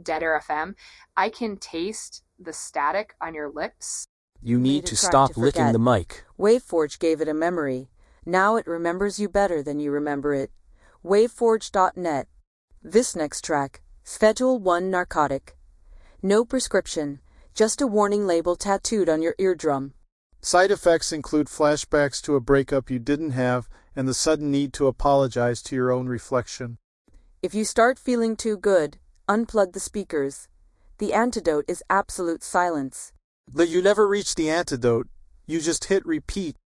Deader FM, I can taste the static on your lips. You Made need it to try stop to licking forget. the mic. WaveForge gave it a memory. Now it remembers you better than you remember it. Waveforge.net. This next track, Schedule 1 Narcotic. No prescription, just a warning label tattooed on your eardrum. Side effects include flashbacks to a breakup you didn't have and the sudden need to apologize to your own reflection. If you start feeling too good, unplug the speakers. The antidote is absolute silence. You never reach the antidote. You just hit repeat